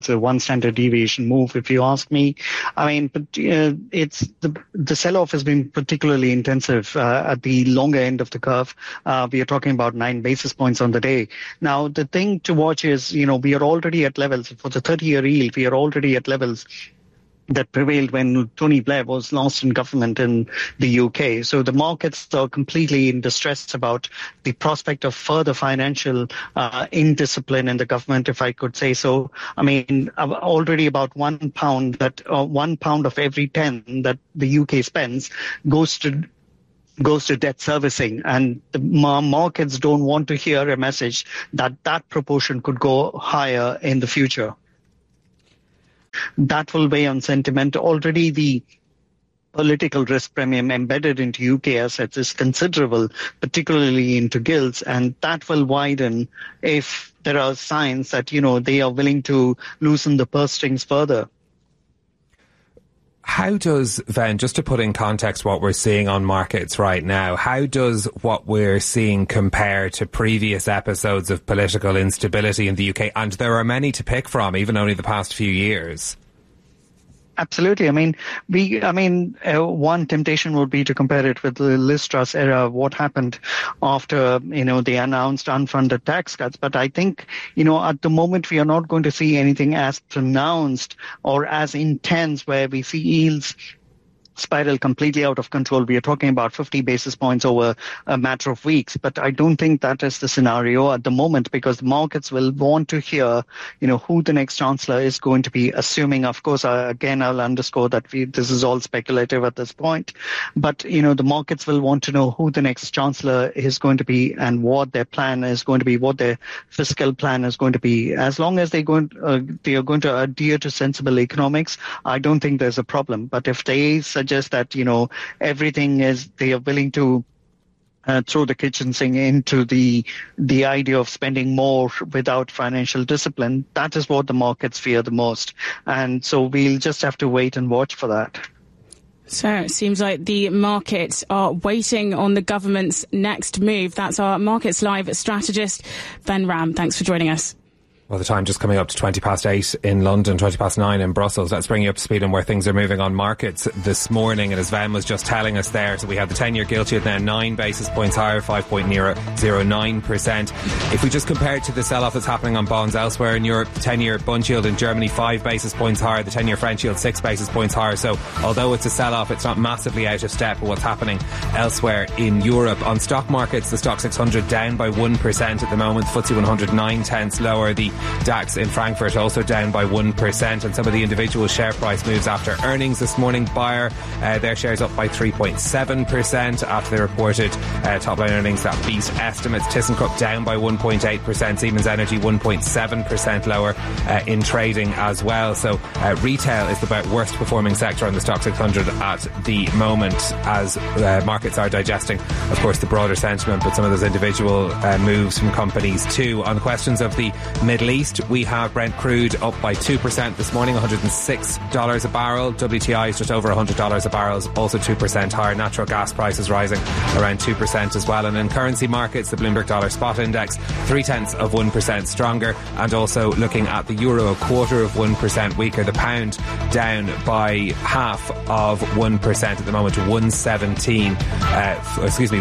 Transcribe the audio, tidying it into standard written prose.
a one standard deviation move, if you ask me. I mean, but it's the sell-off has been particularly intensive at the longer end of the curve. We are talking about 9 basis points on the day. Now, the thing to watch is, we are already at levels for the 30-year yield. We are already at levels that prevailed when Tony Blair was last in government in the UK. So the markets are completely in distress about the prospect of further financial indiscipline in the government, if I could say so. I mean, already about £1 of every 10 that the UK spends goes to debt servicing, and the markets don't want to hear a message that proportion could go higher in the future. That will weigh on sentiment. Already the political risk premium embedded into UK assets is considerable, particularly into gilts, and that will widen if there are signs that, they are willing to loosen the purse strings further. How does, Ven, just to put in context what we're seeing on markets right now, how does what we're seeing compare to previous episodes of political instability in the UK? And there are many to pick from, even only the past few years. Absolutely. I mean, one temptation would be to compare it with the Liz Truss era, what happened after, they announced unfunded tax cuts. But I think, at the moment, we are not going to see anything as pronounced or as intense where we see yields spiral completely out of control. We are talking about 50 basis points over a matter of weeks, but I don't think that is the scenario at the moment, because the markets will want to hear, who the next chancellor is going to be, assuming, of course, again, I'll underscore that this is all speculative at this point, but, the markets will want to know who the next chancellor is going to be and what their plan is going to be, what their fiscal plan is going to be. As long as they are going to adhere to sensible economics, I don't think there's a problem. But if they suggest that, they are willing to throw the kitchen sink into the idea of spending more without financial discipline, that is what the markets fear the most. And so we'll just have to wait and watch for that. So it seems like the markets are waiting on the government's next move. That's our Markets Live strategist, Ven Ram. Thanks for joining us. Well, the time just coming up to 8:20 in London, 9:20 in Brussels. Let's bring you up to speed on where things are moving on markets this morning. And as Ven was just telling us there, so we have the 10-year gilt yield now 9 basis points higher, 5.09%. If we just compare it to the sell-off that's happening on bonds elsewhere in Europe, the 10-year Bund yield in Germany 5 basis points higher, the 10-year French yield 6 basis points higher. So although it's a sell-off, it's not massively out of step with what's happening elsewhere in Europe. On stock markets, the Stock 600 down by 1% at the moment, FTSE 100 9/10 lower, the DAX in Frankfurt also down by 1%, and some of the individual share price moves after earnings this morning. Bayer, their shares up by 3.7% after they reported top line earnings that beat estimates. ThyssenKrupp down by 1.8%, Siemens Energy 1.7% lower in trading as well. So retail is the worst performing sector on the Stock 600 at the moment, as markets are digesting, of course, the broader sentiment, but some of those individual moves from companies too. On questions of the Middle East, we have Brent crude up by 2% this morning, $106 a barrel. WTI is just over $100 a barrel, also 2% higher. Natural gas prices rising around 2% as well. And in currency markets, the Bloomberg Dollar Spot Index 0.3% stronger, and also looking at the euro, 0.25% weaker. The pound down by 0.5% at the moment, 117.